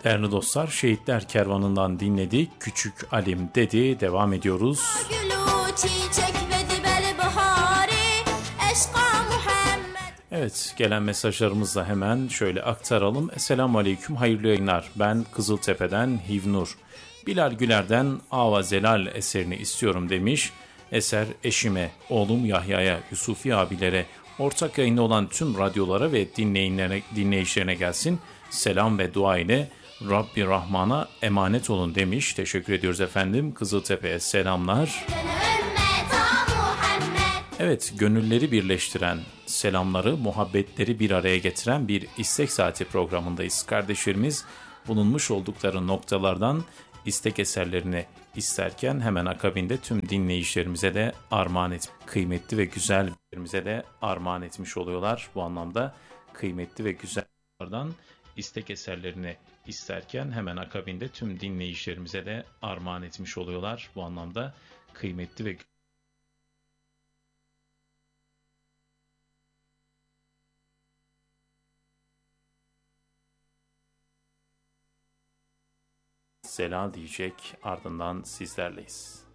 Değerli dostlar, Şehitler Kervanı'ndan dinledik. Küçük Alim dedi. Devam ediyoruz. Evet, gelen mesajlarımızla hemen şöyle aktaralım. Esselamu Aleyküm, hayırlı yayınlar. Ben Kızıltepe'den Hivnur. Bilal Güler'den Ava Zelal eserini istiyorum demiş. Eser eşime, oğlum Yahya'ya, Yusufi abilere, ortak yayında olan tüm radyolara ve dinleyicilerine gelsin. Selam ve dua ile Rabbi Rahman'a emanet olun demiş. Teşekkür ediyoruz efendim. Kızıltepe'ye selamlar. Evet, gönülleri birleştiren, selamları, muhabbetleri bir araya getiren bir istek saati programındayız. Kardeşlerimiz bulunmuş oldukları noktalardan istek eserlerini isterken hemen akabinde tüm dinleyicilerimize de armağan kıymetli ve güzellerimize de armağan etmiş oluyorlar. Bu anlamda kıymetli ve güzellerden istek eserlerini isterken hemen akabinde tüm dinleyicilerimize de armağan etmiş oluyorlar. Bu anlamda kıymetli ve Sela diyecek, ardından sizlerleyiz.